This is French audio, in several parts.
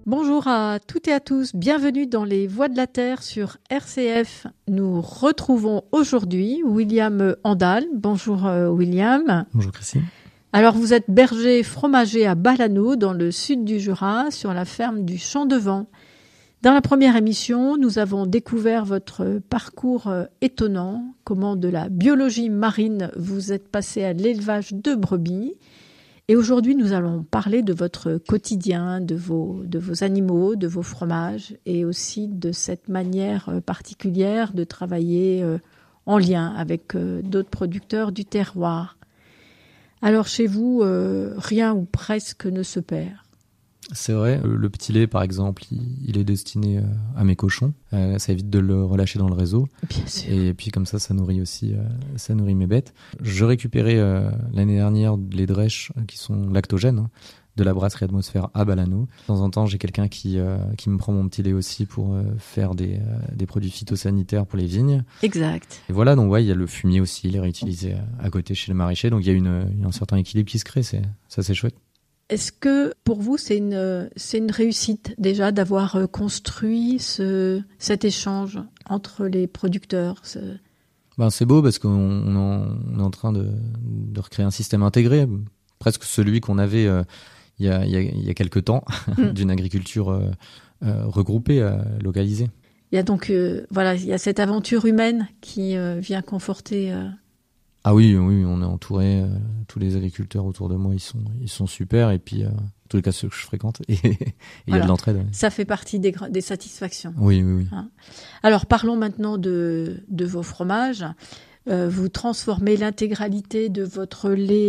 Bonjour à toutes et à tous, bienvenue dans les Voix de la Terre sur RCF. Nous retrouvons aujourd'hui William Andal. Bonjour William. Bonjour Christine. Alors vous êtes berger fromager à Balano dans le sud du Jura sur la ferme du Champ de Vent. Dans la première émission, nous avons découvert votre parcours étonnant, comment de la biologie marine vous êtes passé à l'élevage de brebis. Et aujourd'hui, nous allons parler de votre quotidien, de vos animaux, de vos fromages et aussi de cette manière particulière de travailler en lien avec d'autres producteurs du terroir. Alors chez vous, rien ou presque ne se perd. C'est vrai, le petit lait par exemple, il est destiné à mes cochons. Ça évite de le relâcher dans le réseau. Bien sûr. Et puis comme ça nourrit aussi, ça nourrit mes bêtes. Je récupérais l'année dernière les drèches qui sont lactogènes de la brasserie Atmosphère à Balano. De temps en temps, j'ai quelqu'un qui me prend mon petit lait aussi pour faire des produits phytosanitaires pour les vignes. Exact. Et voilà, donc ouais, il y a le fumier aussi, il est réutilisé à côté chez le maraîcher. Donc il y a un certain équilibre qui se crée, ça c'est chouette. Est-ce que pour vous c'est une réussite déjà d'avoir construit cet échange entre les producteurs C'est beau parce qu'on est en train de recréer un système intégré, presque celui qu'on avait il y a quelques temps, d'une agriculture regroupée, localisée. Il y a donc il y a cette aventure humaine qui vient conforter. Ah oui, on est entouré. Tous les agriculteurs autour de moi, ils sont super. Et puis, en tous les cas, ceux que je fréquente, et il y a de l'entraide. Ouais. Ça fait partie des satisfactions. Oui. Hein. Alors, parlons maintenant de vos fromages. Vous transformez l'intégralité de votre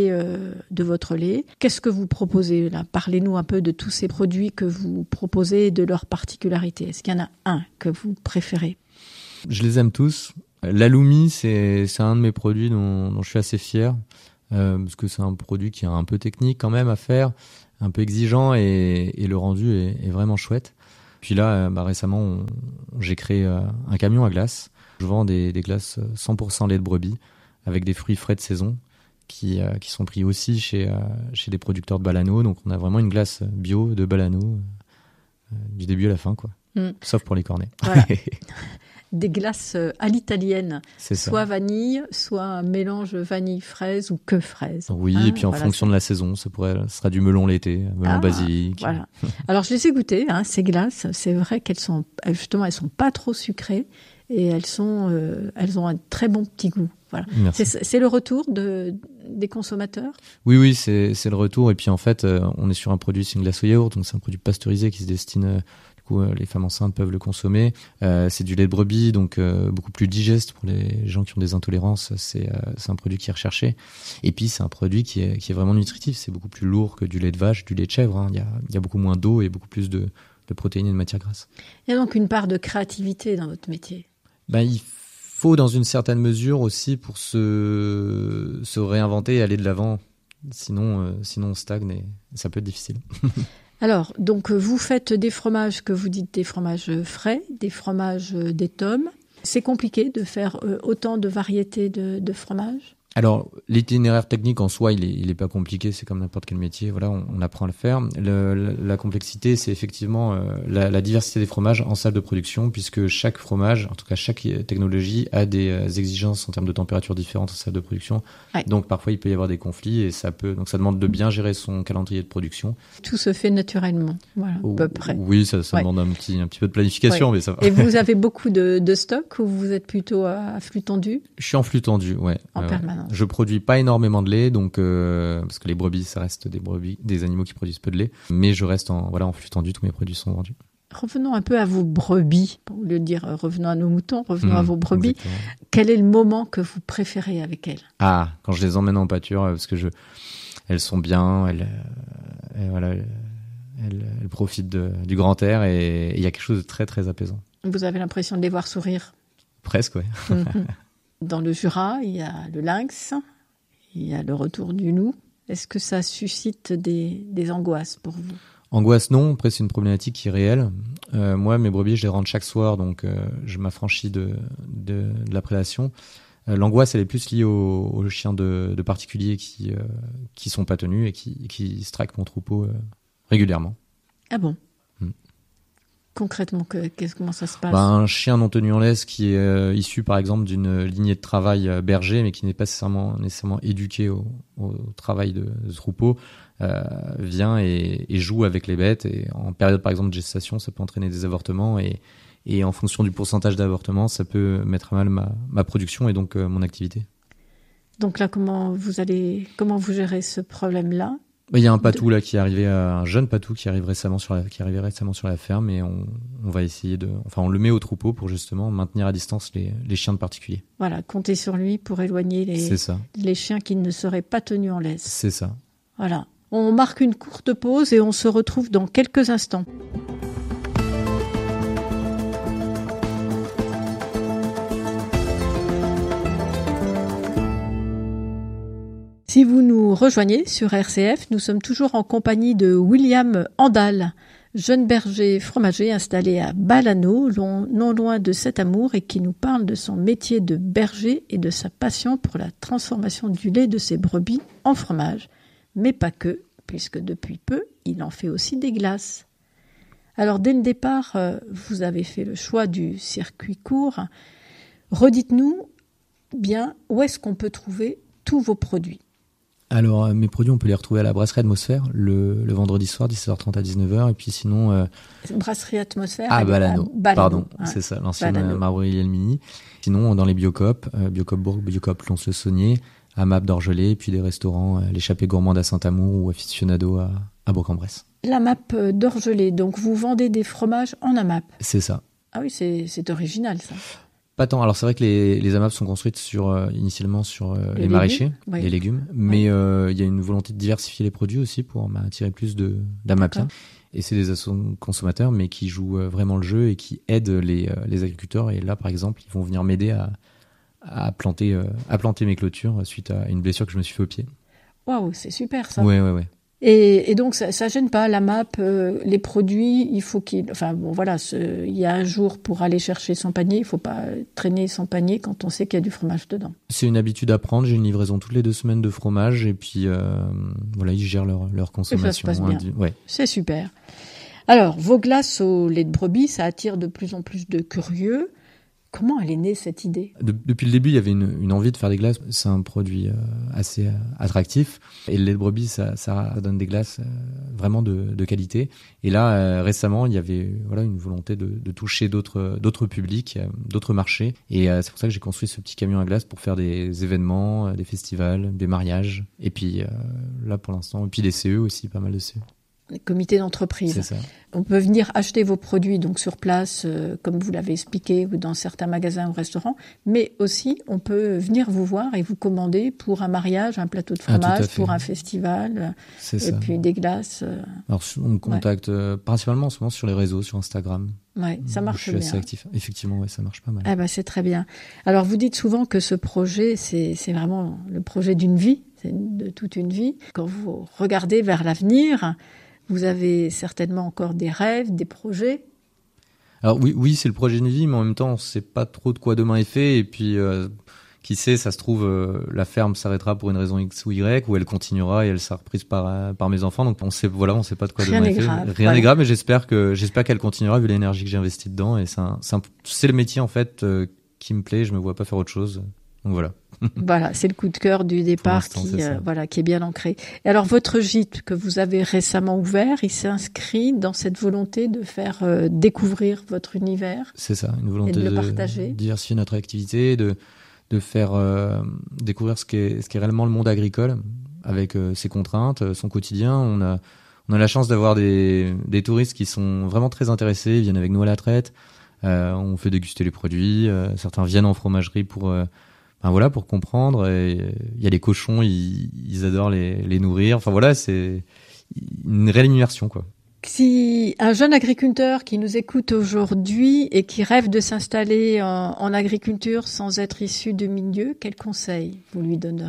lait. Qu'est-ce que vous proposez là ? Parlez-nous un peu de tous ces produits que vous proposez et de leurs particularités. Est-ce qu'il y en a un que vous préférez ? Je les aime tous. L'Aloumi, c'est un de mes produits dont je suis assez fier, parce que c'est un produit qui est un peu technique quand même à faire, un peu exigeant, et le rendu est vraiment chouette. Puis là, récemment, j'ai créé un camion à glace. Je vends des glaces 100% lait de brebis, avec des fruits frais de saison, qui sont pris aussi chez des producteurs de Balano. Donc on a vraiment une glace bio de Balano, du début à la fin, quoi. Sauf pour les cornets. Voilà. Des glaces à l'italienne, c'est ça. Soit vanille, soit un mélange vanille-fraise ou que fraise. Oui, et puis en fonction de la saison, ce sera du melon l'été, melon basilic. Voilà. Alors je les ai goûtées, ces glaces. C'est vrai qu'elles sont pas trop sucrées et elles ont un très bon petit goût. Voilà. C'est le retour des consommateurs. Oui, c'est le retour. Et puis en fait, on est sur un produit, c'est une glace au yaourt, donc c'est un produit pasteurisé qui se destine. Les femmes enceintes peuvent le consommer. C'est du lait de brebis, donc beaucoup plus digeste pour les gens qui ont des intolérances. C'est un produit qui est recherché. Et puis c'est un produit qui est vraiment nutritif. C'est beaucoup plus lourd que du lait de vache, du lait de chèvre. Il y a beaucoup moins d'eau et beaucoup plus de protéines et de matières grasses. Il y a donc une part de créativité dans votre métier. Il faut dans une certaine mesure aussi pour se réinventer et aller de l'avant. Sinon on stagne et ça peut être difficile. Alors, donc, vous faites des fromages que vous dites des fromages frais, des fromages d'étome. C'est compliqué de faire autant de variétés de fromages ? Alors, l'itinéraire technique en soi, il est pas compliqué, c'est comme n'importe quel métier, voilà, on apprend à le faire. La complexité, c'est effectivement la diversité des fromages en salle de production, puisque chaque fromage, en tout cas chaque technologie, a des exigences en termes de température différentes en salle de production. Ouais. Donc parfois, il peut y avoir des conflits et donc ça demande de bien gérer son calendrier de production. Tout se fait naturellement, voilà, à peu près. Oui, ça demande un petit peu de planification, mais ça va. Et vous avez beaucoup de stock ou vous êtes plutôt à flux tendu ? Je suis en flux tendu, ouais. En permanence. Je produis pas énormément de lait, donc parce que les brebis, ça reste des animaux qui produisent peu de lait, mais je reste en flux tendu, tous mes produits sont vendus. Revenons un peu à vos brebis, au lieu de dire revenons à nos moutons, revenons à vos brebis. Exactement. Quel est le moment que vous préférez avec elles ? Ah, quand je les emmène en pâture, parce que elles sont bien, elles profitent du grand air et il y a quelque chose de très très apaisant. Vous avez l'impression de les voir sourire ? Presque, oui. Dans le Jura, il y a le lynx, il y a le retour du loup. Est-ce que ça suscite des angoisses pour vous ? Angoisse, non. Après, c'est une problématique qui est réelle. Moi, mes brebis, je les rentre chaque soir, donc je m'affranchis de la prédation. L'angoisse, elle est plus liée aux chiens de particuliers qui sont pas tenus et qui straquent mon troupeau régulièrement. Ah bon ? Concrètement, comment ça se passe? Un chien non tenu en laisse qui est issu par exemple d'une lignée de travail berger, mais qui n'est pas nécessairement éduqué au travail de troupeau, vient et joue avec les bêtes. Et en période par exemple de gestation, ça peut entraîner des avortements et en fonction du pourcentage d'avortement, ça peut mettre à mal ma production et donc mon activité. Donc là, comment vous gérez ce problème-là? Il y a un patou là qui est arrivé, un jeune patou qui arrive récemment sur la ferme, et on va essayer on le met au troupeau pour justement maintenir à distance les chiens de particulier. Voilà, comptez sur lui pour éloigner les chiens qui ne seraient pas tenus en laisse. C'est ça. Voilà. On marque une courte pause et on se retrouve dans quelques instants. Si vous nous rejoignez sur RCF, nous sommes toujours en compagnie de William Andal, jeune berger fromager installé à Balano, non loin de Cet-Amour, et qui nous parle de son métier de berger et de sa passion pour la transformation du lait de ses brebis en fromage. Mais pas que, puisque depuis peu, il en fait aussi des glaces. Alors dès le départ, vous avez fait le choix du circuit court. Redites-nous bien où est-ce qu'on peut trouver tous vos produits. Alors, mes produits, on peut les retrouver à la brasserie Atmosphère le vendredi soir, 17h30 à 19h. Et puis sinon... Brasserie Atmosphère Balano. Pardon, hein. C'est ça, l'ancienne Marbreuil Mini. Sinon, dans les Biocop, Biocop Bourg, Biocop Lons-le-Saunier, AMAP d'Orgelé, et puis des restaurants, l'Échappée Gourmande à Saint-Amour ou Aficionado à Bourg-en-Bresse. L'AMAP d'Orgelé, donc vous vendez des fromages en AMAP? C'est ça. Ah oui, c'est original ça. Pas tant. Alors c'est vrai que les AMAP sont construites initialement sur les maraîchers, oui. Les légumes, mais il y a une volonté de diversifier les produits aussi pour attirer plus d'AMAPiens. Et c'est des associations consommateurs, mais qui jouent vraiment le jeu et qui aident les agriculteurs. Et là, par exemple, ils vont venir m'aider à planter mes clôtures suite à une blessure que je me suis fait au pied. Waouh, c'est super ça. Ouais. Et donc ça gêne pas la MAP, les produits, il faut il y a un jour pour aller chercher son panier, il faut pas traîner son panier quand on sait qu'il y a du fromage dedans. C'est une habitude à prendre, j'ai une livraison toutes les 2 semaines de fromage et puis ils gèrent leur consommation. Et ça se passe bien. Ouais. C'est super. Alors, vos glaces au lait de brebis, ça attire de plus en plus de curieux. Comment elle est née cette idée ? Depuis le début, il y avait une envie de faire des glaces. C'est un produit assez attractif. Et le lait de brebis, ça donne des glaces vraiment de qualité. Et là, récemment, il y avait une volonté de toucher d'autres publics, d'autres marchés. Et c'est pour ça que j'ai construit ce petit camion à glace pour faire des événements, des festivals, des mariages. Et puis là, pour l'instant, et puis des CE aussi, pas mal de CE. Les comités d'entreprise. C'est ça. On peut venir acheter vos produits donc sur place, comme vous l'avez expliqué, ou dans certains magasins ou restaurants, mais aussi on peut venir vous voir et vous commander pour un mariage, un plateau de fromage, pour un festival, puis des glaces. Alors on me contacte principalement en ce moment sur les réseaux, sur Instagram. Ouais, ça marche bien. Je suis assez actif. Effectivement, ouais, ça marche pas mal. Ah bah c'est très bien. Alors vous dites souvent que ce projet, c'est vraiment le projet d'une vie, c'est de toute une vie. Quand vous regardez vers l'avenir, vous avez certainement encore des rêves, des projets. Alors oui, c'est le projet d'une vie, mais en même temps, on ne sait pas trop de quoi demain est fait. Et puis, qui sait, ça se trouve, la ferme s'arrêtera pour une raison X ou Y, ou elle continuera et elle sera reprise par mes enfants. Donc on sait pas de quoi demain est fait. Rien n'est grave, mais j'espère qu'elle continuera vu l'énergie que j'ai investie dedans. Et c'est le métier en fait qui me plaît. Je me vois pas faire autre chose. Donc voilà. Voilà, c'est le coup de cœur du départ qui est bien ancré. Et alors, votre gîte que vous avez récemment ouvert, il s'inscrit dans cette volonté de faire découvrir votre univers. C'est ça, une volonté de le partager. Diversifier notre activité, de faire découvrir ce qu'est réellement le monde agricole avec ses contraintes, son quotidien. On a la chance d'avoir des touristes qui sont vraiment très intéressés, ils viennent avec nous à la traite. On fait déguster les produits. Certains viennent en fromagerie pour comprendre. Il y a les cochons, ils adorent les nourrir. Enfin voilà, c'est une réelle immersion, quoi. Si un jeune agriculteur qui nous écoute aujourd'hui et qui rêve de s'installer en agriculture sans être issu de milieu, quel conseil vous lui donneriez ?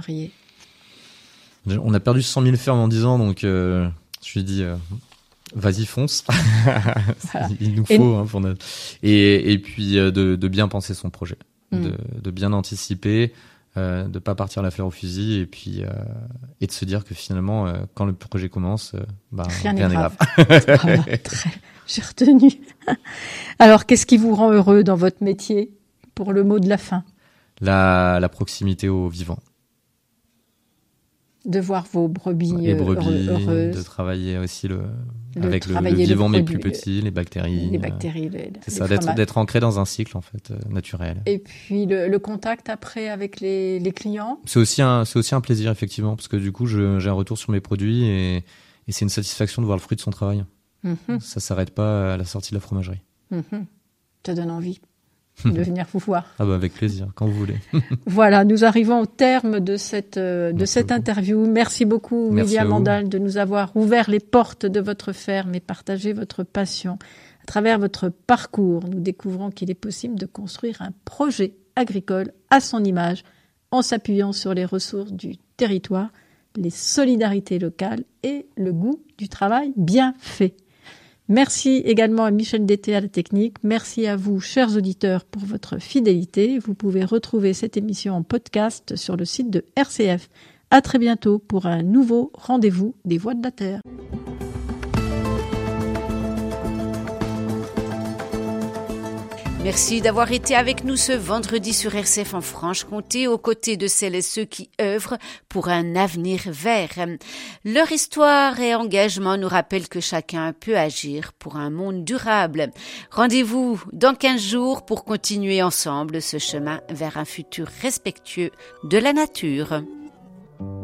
On a perdu 100 000 fermes en 10 ans, donc je lui dis vas-y, fonce. Voilà. Il nous faut pour notre... Et puis de bien penser son projet. De bien anticiper, de pas partir la fleur au fusil et puis et de se dire que finalement quand le projet commence, rien n'est grave. J'ai retenu. Alors, qu'est-ce qui vous rend heureux dans votre métier, pour le mot de la fin? La proximité au vivant. De voir vos brebis, heureuses. De travailler aussi avec le vivant, mais plus petit, les bactéries. C'est ça, d'être ancré dans un cycle en fait naturel. Et puis le contact après avec les clients. C'est aussi un plaisir effectivement, parce que du coup j'ai un retour sur mes produits et c'est une satisfaction de voir le fruit de son travail. Ça s'arrête pas à la sortie de la fromagerie. Ça donne envie de venir vous voir. Ah bah avec plaisir, quand vous voulez. Voilà, nous arrivons au terme de cette interview. Merci beaucoup, William Andal, de nous avoir ouvert les portes de votre ferme et partagé votre passion. À travers votre parcours, nous découvrons qu'il est possible de construire un projet agricole à son image en s'appuyant sur les ressources du territoire, les solidarités locales et le goût du travail bien fait. Merci également à Michel Dété à la technique. Merci à vous, chers auditeurs, pour votre fidélité. Vous pouvez retrouver cette émission en podcast sur le site de RCF. À très bientôt pour un nouveau rendez-vous des Voix de la Terre. Merci d'avoir été avec nous ce vendredi sur RCF en Franche-Comté, aux côtés de celles et ceux qui œuvrent pour un avenir vert. Leur histoire et engagement nous rappellent que chacun peut agir pour un monde durable. Rendez-vous dans 15 jours pour continuer ensemble ce chemin vers un futur respectueux de la nature.